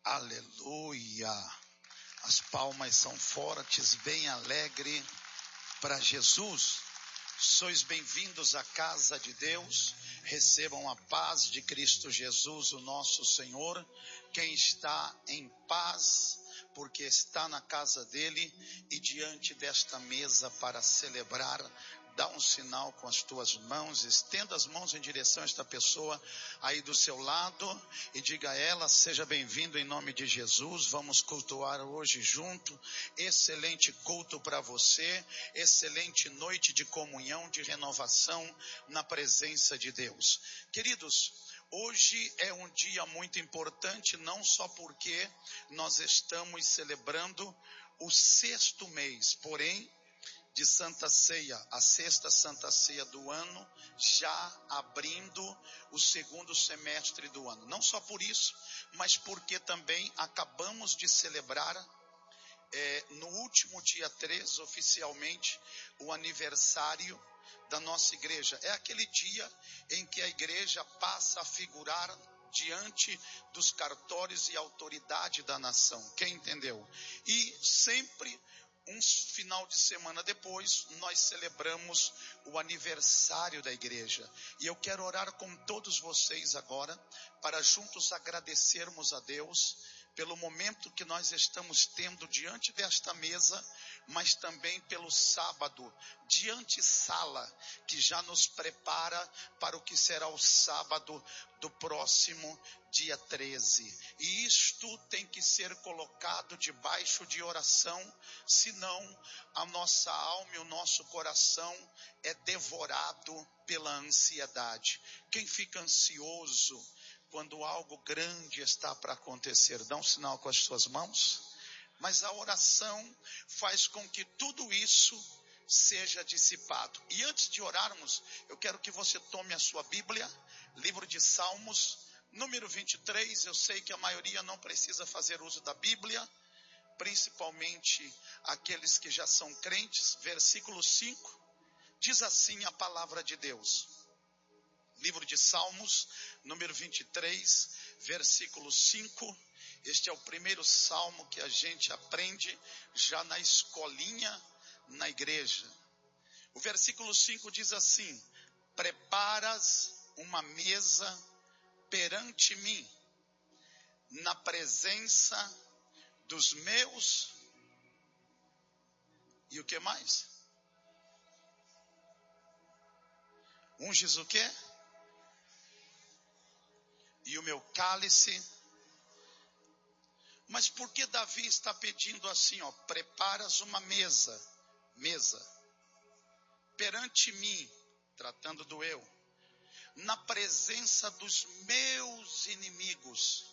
Aleluia. As palmas são fortes, bem alegre para Jesus. Sois bem-vindos à casa de Deus. Recebam a paz de Cristo Jesus, o nosso Senhor. Quem está em paz, porque está na casa dele e diante desta mesa para celebrar, dá um sinal com as tuas mãos, estenda as mãos em direção a esta pessoa aí do seu lado e diga a ela: seja bem-vindo em nome de Jesus. Vamos cultuar hoje junto. Excelente culto para você, excelente noite de comunhão, de renovação na presença de Deus. Queridos, hoje é um dia muito importante, não só porque nós estamos celebrando o 6º mês, porém de Santa Ceia, a 6ª Santa Ceia do ano, já abrindo o 2º semestre do ano. Não só por isso, mas porque também acabamos de celebrar no último dia 3, oficialmente, o aniversário da nossa igreja. É aquele dia em que a igreja passa a figurar diante dos cartórios e autoridade da nação. Quem entendeu? E sempre um final de semana depois, nós celebramos o aniversário da igreja. E eu quero orar com todos vocês agora, para juntos agradecermos a Deus pelo momento que nós estamos tendo diante desta mesa, mas também pelo sábado, de antessala, que já nos prepara para o que será o sábado do próximo dia 13. E isto tem que ser colocado debaixo de oração, senão a nossa alma e o nosso coração é devorado pela ansiedade. Quem fica ansioso quando algo grande está para acontecer? Dá um sinal com as suas mãos. Mas a oração faz com que tudo isso seja dissipado. E antes de orarmos, eu quero que você tome a sua Bíblia, livro de Salmos, número 23. Eu sei que a maioria não precisa fazer uso da Bíblia, principalmente aqueles que já são crentes. Versículo 5, diz assim a palavra de Deus. Livro de Salmos, número 23, versículo 5. Este é o primeiro salmo que a gente aprende já na escolinha, na igreja. O versículo 5 diz assim: preparas uma mesa perante mim, na presença dos meus... E o que mais? Unges o quê? E o meu cálice. Mas por que Davi está pedindo assim, preparas uma mesa perante mim, tratando do eu, na presença dos meus inimigos?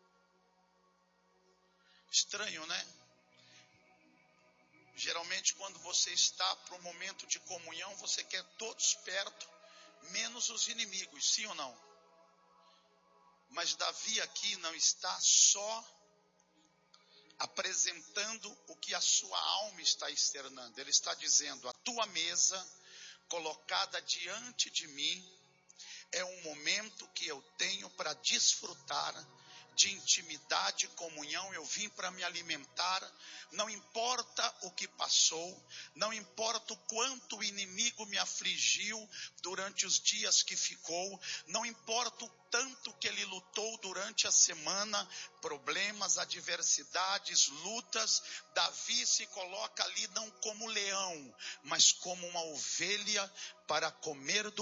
Estranho, né? Geralmente quando você está para um momento de comunhão, você quer todos perto, menos os inimigos, sim ou não? Mas Davi aqui não está só apresentando o que a sua alma está externando. Ele está dizendo: a tua mesa colocada diante de mim é um momento que eu tenho para desfrutar de intimidade, comunhão. Eu vim para me alimentar. Não importa o que passou, não importa o quanto o inimigo me afligiu durante os dias que ficou, não importa o tanto que ele lutou durante a semana, problemas, adversidades, lutas. Davi se coloca ali não como leão, mas como uma ovelha para comer do